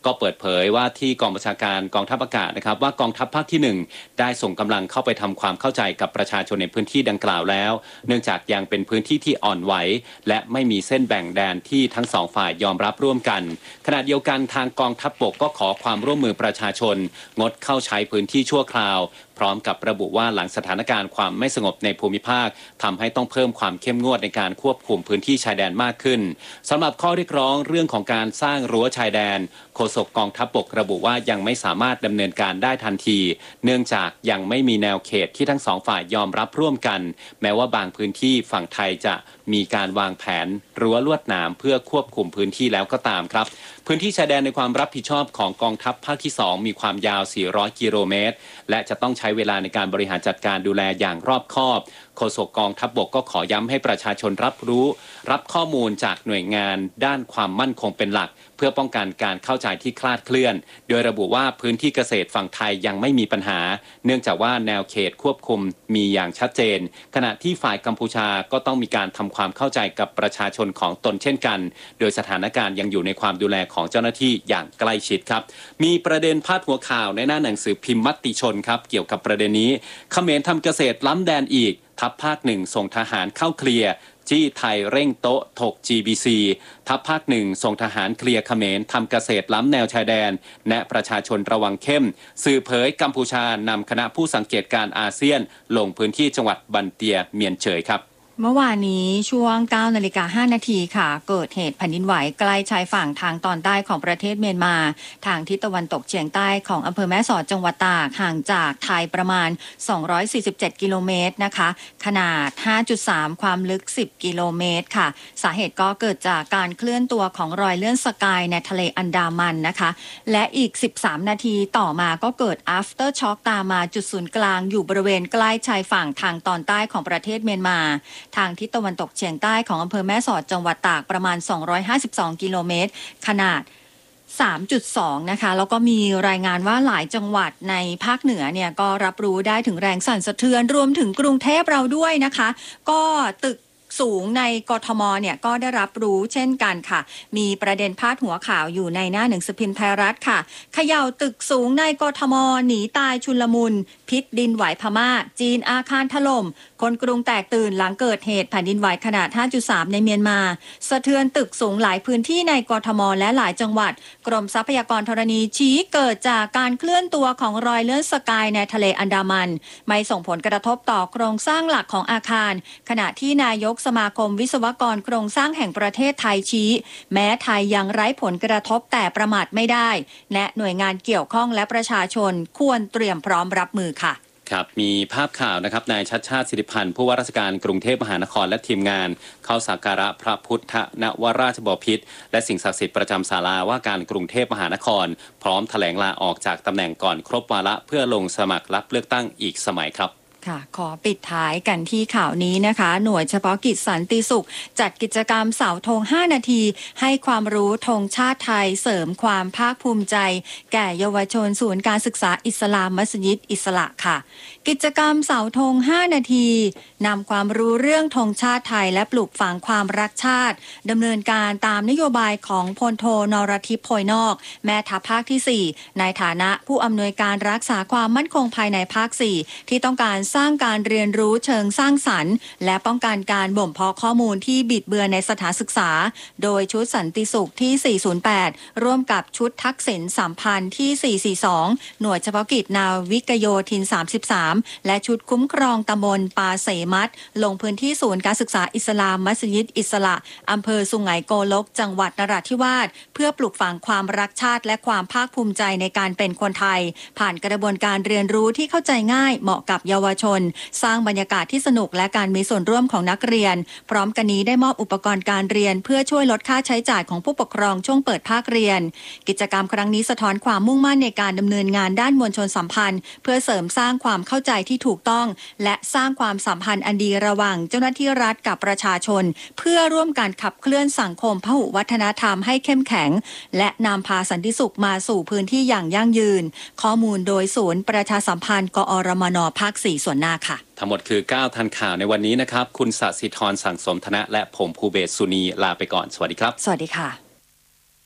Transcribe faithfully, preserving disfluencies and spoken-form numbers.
ก็เปิดเผยว่าที่กองบัญชาการกองทัพอากาศนะครับว่ากองทัพภาคที่หนึ่งได้ส่งกำลังเข้าไปทำความเข้าใจกับประชาชนในพื้นที่ดังกล่าวแล้วเนื่องจากยังเป็นพื้นที่ที่อ่อนไหวและไม่มีเส้นแบ่งแดนที่ทั้งสองฝ่ายยอมรับร่วมกันขณะเดียวกันทางกองทัพบกก็ขอความร่วมมือประชาชนงดเข้าใช้พื้นที่ชั่วคราวพร้อมกับระบุว่าหลังสถานการณ์ความไม่สงบในภูมิภาคทำให้ต้องเพิ่มความเข้มงวดในการควบคุมพื้นที่ชายแดนมากขึ้นสำหรับข้อเรียกร้องเรื่องของการสร้างรั้วชายแดนโฆษกกองทัพบกระบุว่ายังไม่สามารถดำเนินการได้ทันทีเนื่องจากยังไม่มีแนวเขตที่ทั้งสองฝ่ายยอมรับร่วมกันแม้ว่าบางพื้นที่ฝั่งไทยจะมีการวางแผนรั้วลวดหนามเพื่อควบคุมพื้นที่แล้วก็ตามครับพื้นที่ชายแดนในความรับผิดชอบของกองทัพภาคที่สองมีความยาวสี่ร้อยกิโลเมตรและจะต้องใช้เวลาในการบริหารจัดการดูแลอย่างรอบคอบโฆษกกองทัพบกก็ขอย้ำให้ประชาชนรับรู้รับข้อมูลจากหน่วยงานด้านความมั่นคงเป็นหลักเพื่อป้องกันการเข้าใจที่คลาดเคลื่อนโดยระบุว่าพื้นที่เกษตรฝั่งไทยยังไม่มีปัญหาเนื่องจากว่าแนวเขตควบคุมมีอย่างชัดเจนขณะที่ฝ่ายกัมพูชาก็ต้องมีการทำความเข้าใจกับประชาชนของตนเช่นกันโดยสถานการณ์ยังอยู่ในความดูแลของเจ้าหน้าที่อย่างใกล้ชิดครับมีประเด็นพาดหัวข่าวในหน้าหนังสือพิมพ์มติชนครับเกี่ยวกับประเด็นนี้เขมรทำเกษตรล้ำแดนอีกทัพภาคหนึ่งส่งทหารเข้าเคลียร์จี้ไทยเร่งโต๊ะถก จี บี ซี ทัพภาคหนึ่งส่งทหารเคลียร์เขมรทำเกษตรล้ำแนวชายแดนแนะประชาชนระวังเข้มสื่อเผยกัมพูชานำคณะผู้สังเกตการอาเซียนลงพื้นที่จังหวัดบันเตียเมียนเฉยครับเมื่อวานนี้ช่วง เก้านาฬิกาห้านาทีค่ะเกิดเหตุแผ่นดินไหวใกล้ชายฝั่งทางตอนใต้ของประเทศเมียนมาทางทิศตะวันตกเฉียงใต้ของอำเภอแม่สอดจังหวัดตากห่างจากไทยประมาณสองร้อยสี่สิบเจ็ดกิโลเมตรนะคะขนาด ห้าจุดสาม ความลึกสิบกิโลเมตรค่ะสาเหตุก็เกิดจากการเคลื่อนตัวของรอยเลื่อนสกายในทะเลอันดามันนะคะและอีกสิบสามนาทีต่อมาก็เกิด after shock ตามมาจุดศูนย์กลางอยู่บริเวณใกล้ชายฝั่งทางตอนใต้ของประเทศเมียนมาทางทิศตะวันตกเฉียงใต้ของอำเภอแม่สอดจังหวัดตากประมาณสองร้อยห้าสิบสองกิโลเมตรขนาด สามจุดสอง นะคะแล้วก็มีรายงานว่าหลายจังหวัดในภาคเหนือเนี่ยก็รับรู้ได้ถึงแรงสั่นสะเทือนรวมถึงกรุงเทพเราด้วยนะคะก็ตึกสูงในกทมเนี่ยก็ได้รับรู้เช่นกันค่ะมีประเด็นพาดหัวข่าวอยู่ในหน้าหนังสือพิมพ์ไทยรัฐค่ะเขย่าตึกสูงในกทมหนีตายชุลมุนพิษดินไหวพม่าจีนอาคารถล่มคนกรุงแตกตื่นหลังเกิดเหตุแผ่นดินไหวขนาด ห้าจุดสาม ในเมียนมาสะเทือนตึกสูงหลายพื้นที่ในกทมและหลายจังหวัดกรมทรัพยากรธรณีชี้เกิดจากการเคลื่อนตัวของรอยเลื่อนสกายในทะเลอันดามันไม่ส่งผลกระทบต่อโครงสร้างหลักของอาคารขณะที่นายกสมาคมวิศวกรโครงสร้างแห่งประเทศไทยชี้แม้ไทยยังไร้ผลกระทบแต่ประมาทไม่ได้และหน่วยงานเกี่ยวข้องและประชาชนควรเตรียมพร้อมรับมือค่ะครับมีภาพข่าวนะครับนายชัชชาติสิริพันธ์ผู้ว่าราชการกรุงเทพมหานครและทีมงานเข้าสักการะพระพุทธนวราชบพิตรและสิ่งศักดิ์สิทธิ์ประจำศาลาว่าการกรุงเทพมหานครพร้อมแถลงลาออกจากตำแหน่งก่อนครบวาระเพื่อลงสมัครรับเลือกตั้งอีกสมัยครับค่ะขอปิดท้ายกันที่ข่าวนี้นะคะหน่วยเฉพาะกิจสันติสุขจัดกิจกรรมเสาธงห้านาทีให้ความรู้ธงชาติไทยเสริมความภาคภูมิใจแก่เยาวชนศูนย์การศึกษาอิสลามมัสยิดอิสระค่ะกิจกรรมเสาธงห้านาทีนำความรู้เรื่องธงชาติไทยและปลูกฝังความรักชาติดำเนินการตามนโยบายของพลโทนรทิพย์โพยนอกแม่ทัพภาคที่สี่ในฐานะผู้อำนวยการรักษาความมั่นคงภายในภาคสี่ที่ต้องการสร้างการเรียนรู้เชิงสร้างสรรค์และป้องกันการบ่มเพาะข้อมูลที่บิดเบือนในสถานศึกษาโดยชุดสันติสุขที่สี่ศูนย์แปดร่วมกับชุดทักษิณสัมพันธ์ที่สี่สี่สองหน่วยเฉพาะกิจนาวิกโยธินสามสิบสามและชุดคุ้มครองตำบลปาเสมัดลงพื้นที่ศูนย์การศึกษาอิสลามมัสยิดอิสระอำเภอสุไหงโกลกจังหวัดนราธิวาสเพื่อปลูกฝังความรักชาติและความภาคภูมิใจในการเป็นคนไทยผ่านกระบวนการเรียนรู้ที่เข้าใจง่ายเหมาะกับเยาวชนสร้างบรรยากาศที่สนุกและการมีส่วนร่วมของนักเรียนพร้อมกันนี้ได้มอบอุปกรณ์การเรียนเพื่อช่วยลดค่าใช้จ่ายของผู้ปกครองช่วงเปิดภาคเรียนกิจกรรมครั้งนี้สะท้อนความมุ่งมั่นในการดำเนินงานด้านมวลชนสัมพันธ์เพื่อเสริมสร้างความเข้าใจที่ถูกต้องและสร้างความสัมพันธ์อันดีระหว่างเจ้าหน้าที่รัฐกับประชาชนเพื่อร่วมกันขับเคลื่อนสังคมพหุวัฒนธรรมให้เข้มแข็งและนำพาสันติสุขมาสู่พื้นที่อย่างยั่งยืนข้อมูลโดยศูนย์ประชาสัมพันธ์กอรมนภาคสี่ส่วนหน้าค่ะทั้งหมดคือเก้าทันข่าวในวันนี้นะครับคุณศศิธรสั่งสมธนะและผมภูเบศสุนีลาไปก่อนสวัสดีครับสวัสดีค่ะ